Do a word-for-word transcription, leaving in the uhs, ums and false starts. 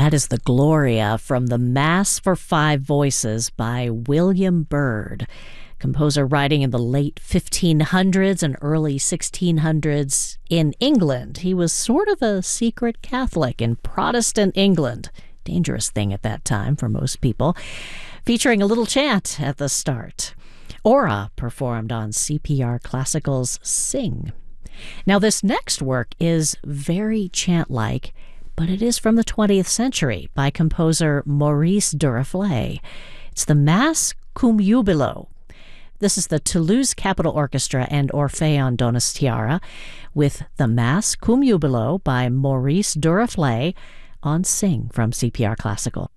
That is the Gloria from the Mass for Five Voices by William Byrd, composer writing in the late fifteen hundreds and early sixteen hundreds in England. He was sort of a secret Catholic in Protestant England. Dangerous thing at that time for most people. Featuring a little chant at the start. Aura performed on C P R Classical's Sing. Now, this next work is very chant-like, but it is from the twentieth century by composer Maurice Duruflé. It's the Mass Cum Jubilo. This is the Toulouse Capitol Orchestra and Orpheon Donostiara with the Mass Cum Jubilo by Maurice Duruflé on Sing from C P R Classical.